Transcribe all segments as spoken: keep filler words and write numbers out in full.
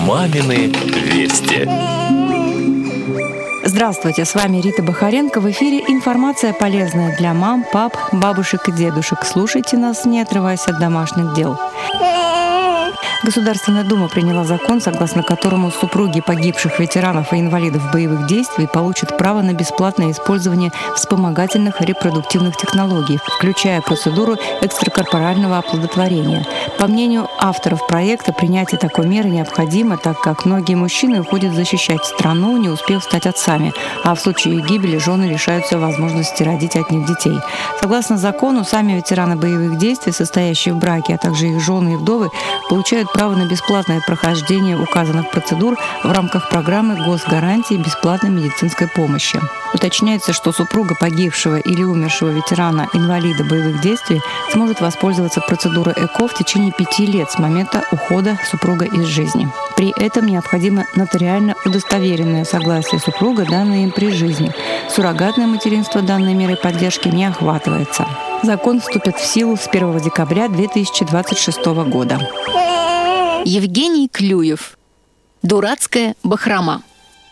Мамины вести. Здравствуйте, с вами Рита Бахаренко. В эфире информация полезная для мам, пап, бабушек и дедушек. Слушайте нас, не отрываясь от домашних дел. Государственная Дума приняла закон, согласно которому супруги погибших ветеранов и инвалидов боевых действий получат право на бесплатное использование вспомогательных репродуктивных технологий, включая процедуру экстракорпорального оплодотворения. По мнению авторов проекта, принятие такой меры необходимо, так как многие мужчины уходят защищать страну, не успев стать отцами, а в случае гибели жены лишаются возможности родить от них детей. Согласно закону, сами ветераны боевых действий, состоящие в браке, а также их жены и вдовы, получают право на бесплатное прохождение указанных процедур в рамках программы госгарантии бесплатной медицинской помощи. Уточняется, что супруга погибшего или умершего ветерана-инвалида боевых действий сможет воспользоваться процедурой ЭКО в течение пяти лет с момента ухода супруга из жизни. При этом необходимо нотариально удостоверенное согласие супруга, данное им при жизни. Суррогатное материнство данной мерой поддержки не охватывается. Закон вступит в силу с первого декабря две тысячи двадцать шестого года. Евгений Клюев. Дурацкая бахрома.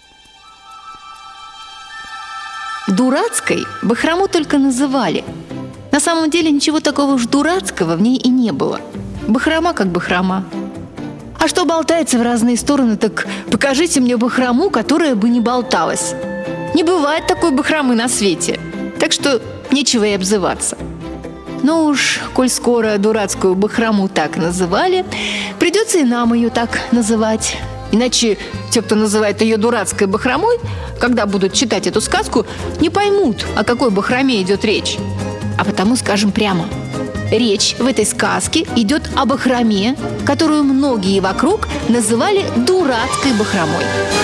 Дурацкой бахрому только называли. На самом деле ничего такого уж дурацкого в ней и не было. Бахрома как бахрома. А что болтается в разные стороны, так покажите мне бахрому, которая бы не болталась. Не бывает такой бахромы на свете. Так что нечего и обзываться. Но уж, коль скоро дурацкую бахрому так называли, придется и нам ее так называть. Иначе те, кто называет ее дурацкой бахромой, когда будут читать эту сказку, не поймут, о какой бахроме идет речь. А потому скажем прямо. Речь в этой сказке идет о бахроме, которую многие вокруг называли дурацкой бахромой.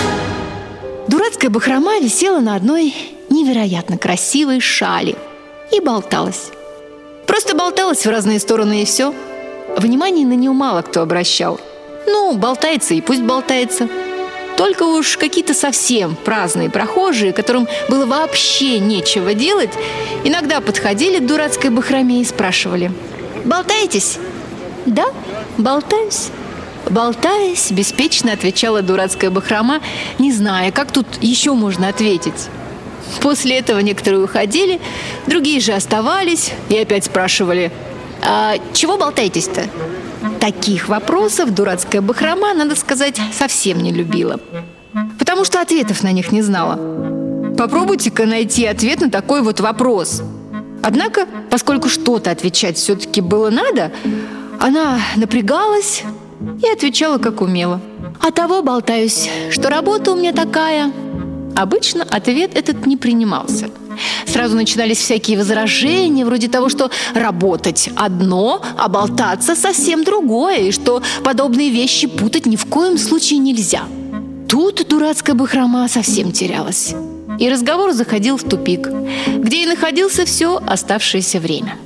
Дурацкая бахрома висела на одной невероятно красивой шали и болталась. Просто болталась в разные стороны и все. Внимания на нее мало кто обращал. Ну, болтается и пусть болтается. Только уж какие-то совсем праздные прохожие, которым было вообще нечего делать, иногда подходили к дурацкой бахроме и спрашивали: «Болтаетесь?» «Да, болтаюсь». «Болтаясь», беспечно отвечала дурацкая бахрома, не зная, как тут еще можно ответить. После этого некоторые уходили, другие же оставались и опять спрашивали: «А чего болтаетесь-то?» Таких вопросов дурацкая бахрома, надо сказать, совсем не любила, потому что ответов на них не знала. Попробуйте-ка найти ответ на такой вот вопрос. Однако, поскольку что-то отвечать все-таки было надо, она напрягалась и отвечала как умела. «А того болтаюсь, что работа у меня такая». Обычно ответ этот не принимался. Сразу начинались всякие возражения, вроде того, что работать одно, а болтаться совсем другое, и что подобные вещи путать ни в коем случае нельзя. Тут дурацкая бахрома совсем терялась. И разговор заходил в тупик, где и находился все оставшееся время.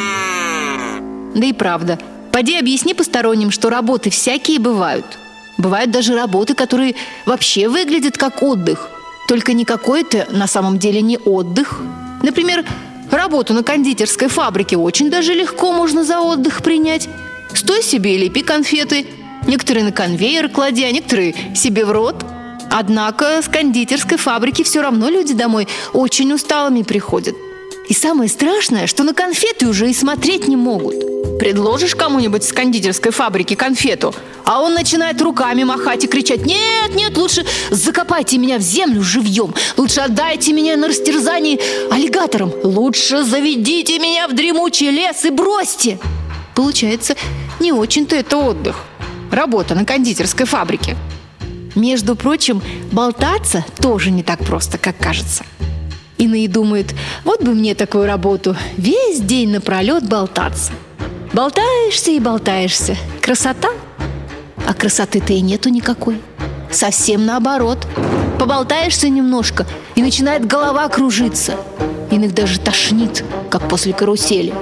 Да и правда, поди объясни посторонним, что работы всякие бывают. Бывают даже работы, которые вообще выглядят как отдых. Только никакой это на самом деле не отдых. Например, работу на кондитерской фабрике очень даже легко можно за отдых принять. Стой себе и лепи конфеты. Некоторые на конвейер клади, а некоторые себе в рот. Однако с кондитерской фабрики все равно люди домой очень усталыми приходят. И самое страшное, что на конфеты уже и смотреть не могут. Предложишь кому-нибудь с кондитерской фабрики конфету, а он начинает руками махать и кричать: «Нет, нет, лучше закопайте меня в землю живьем, лучше отдайте меня на растерзание аллигаторам, лучше заведите меня в дремучий лес и бросьте». Получается, не очень-то это отдых. Работа на кондитерской фабрике. Между прочим, болтаться тоже не так просто, как кажется. Иные думают: вот бы мне такую работу, весь день напролет болтаться. Болтаешься и болтаешься. Красота? А красоты-то и нету никакой. Совсем наоборот. Поболтаешься немножко, и начинает голова кружиться. Иных даже тошнит, как после карусели.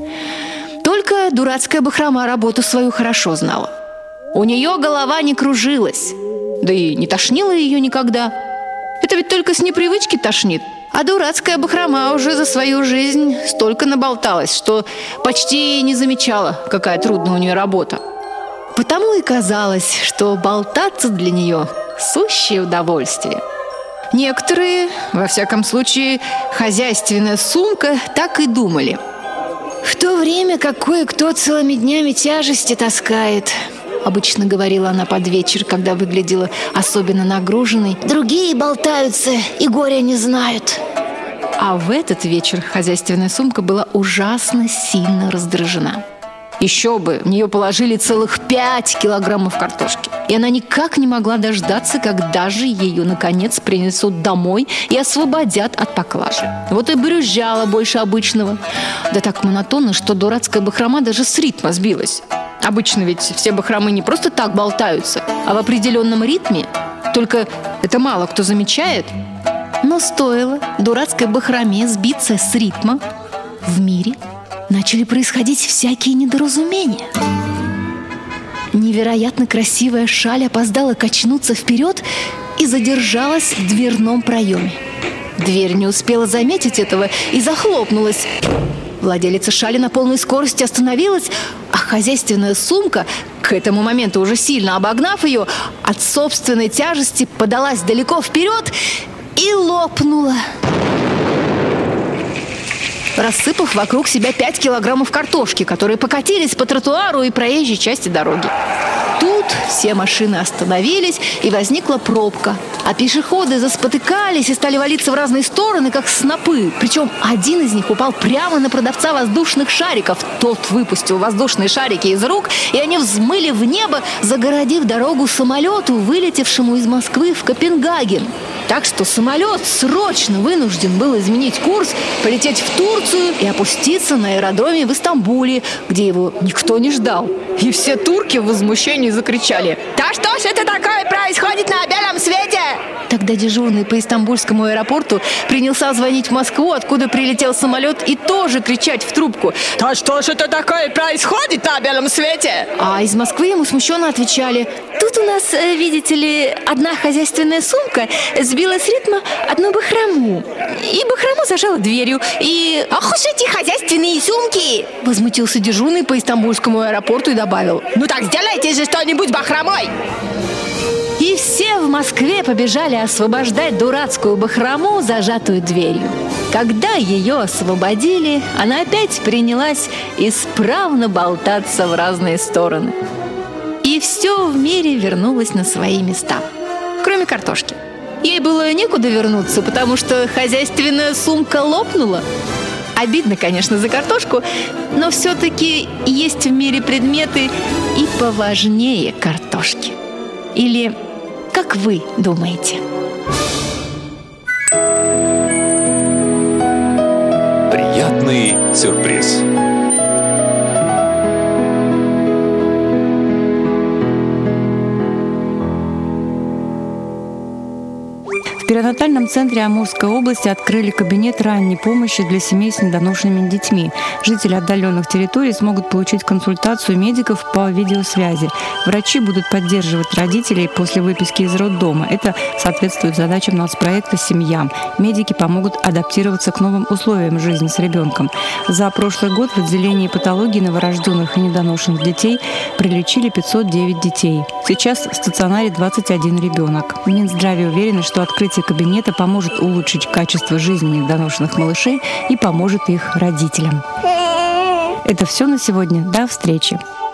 Только дурацкая бахрома работу свою хорошо знала. У нее голова не кружилась, да и не тошнила ее никогда. Это ведь только с непривычки тошнит. А дурацкая бахрома уже за свою жизнь столько наболталась, что почти не замечала, какая трудная у нее работа. Потому и казалось, что болтаться для нее сущее удовольствие. Некоторые, во всяком случае, хозяйственная сумка, так и думали. В то время как кое-кто целыми днями тяжести таскает, обычно говорила она под вечер, когда выглядела особенно нагруженной, другие болтаются и горя не знают. А в этот вечер хозяйственная сумка была ужасно сильно раздражена. Еще бы, в нее положили целых пять килограммов картошки. И она никак не могла дождаться, когда же ее, наконец, принесут домой и освободят от поклажи. Вот и брюзжала больше обычного. Да так монотонно, что дурацкая бахрома даже с ритма сбилась. Обычно ведь все бахромы не просто так болтаются, а в определенном ритме. Только это мало кто замечает. Но стоило дурацкой бахроме сбиться с ритма, в мире начали происходить всякие недоразумения. Невероятно красивая шаль опоздала качнуться вперед и задержалась в дверном проеме. Дверь не успела заметить этого и захлопнулась. Владелица шали на полной скорости остановилась, а хозяйственная сумка, к этому моменту уже сильно обогнав ее, от собственной тяжести подалась далеко вперед и лопнула, рассыпав вокруг себя пять килограммов картошки, которые покатились по тротуару и проезжей части дороги. Тут все машины остановились, и возникла пробка. А пешеходы заспотыкались и стали валиться в разные стороны, как снопы. Причем один из них упал прямо на продавца воздушных шариков. Тот выпустил воздушные шарики из рук, и они взмыли в небо, загородив дорогу самолету, вылетевшему из Москвы в Копенгаген. Так что самолет срочно вынужден был изменить курс, полететь в Турцию и опуститься на аэродроме в Истамбуле, где его никто не ждал. И все турки в возмущении закричали: «Да что ж это такое происходит на белом свете?» Тогда дежурный по Истамбульскому аэропорту принялся звонить в Москву, откуда прилетел самолет, и тоже кричать в трубку: «Да что ж это такое происходит на белом свете?» А из Москвы ему смущенно отвечали: «Тут у нас, видите ли, одна хозяйственная сумка сбила с ритма одну бахрому, и бахрому зажала дверью, и...» «Ах уж эти хозяйственные сумки!» Возмутился дежурный по Истамбульскому аэропорту и добавил: «Ну так сделайте же что-нибудь бахромой!» И все в Москве побежали освобождать дурацкую бахрому, зажатую дверью. Когда ее освободили, она опять принялась исправно болтаться в разные стороны. И все в мире вернулось на свои места, кроме картошки. Ей было некуда вернуться, потому что хозяйственная сумка лопнула. Обидно, конечно, за картошку, но все-таки есть в мире предметы и поважнее картошки. Или как вы думаете? Приятный сюрприз. В перинатальном центре Амурской области открыли кабинет ранней помощи для семей с недоношенными детьми. Жители отдаленных территорий смогут получить консультацию медиков по видеосвязи. Врачи будут поддерживать родителей после выписки из роддома. Это соответствует задачам нацпроекта «Семья». Медики помогут адаптироваться к новым условиям жизни с ребенком. За прошлый год в отделении патологии новорожденных и недоношенных детей прилечили пятьсот девять детей. Сейчас в стационаре двадцать один ребенок. В Минздраве уверены, что открытие кабинета поможет улучшить качество жизни недоношенных малышей и поможет их родителям. Это все на сегодня. До встречи!